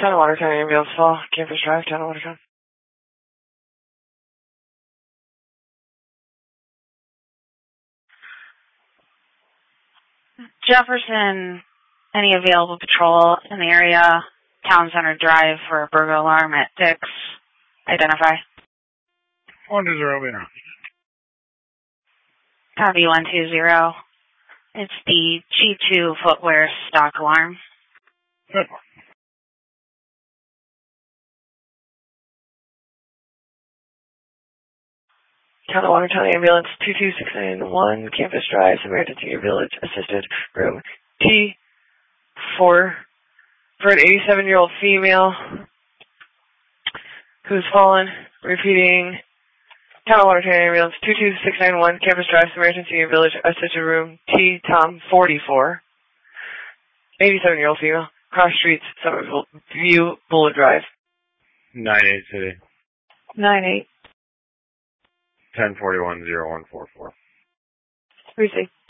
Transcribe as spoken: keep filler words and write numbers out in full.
Town of Watertown ambulance call, Campus Drive, Town of Watertown. Jefferson, any available patrol in the area, Town Center Drive for a burglar alarm at Dick's. Identify. one two zero, Vina. Copy one two zero. It's the G two footwear stock alarm. Good. Town of Watertown ambulance two two six nine one, Campus Drive, Samaritan Senior Village, assisted room T four for an eighty-seven-year-old female who's fallen. Repeating, Town of Watertown ambulance two two six nine one, Campus Drive, Samaritan Senior Village, assisted room T Tom forty-four. eighty-seven-year-old female, cross streets, Somerville View, Bullet Drive. nine eight City. nine eight. ten forty-one, zero one four four. Receive.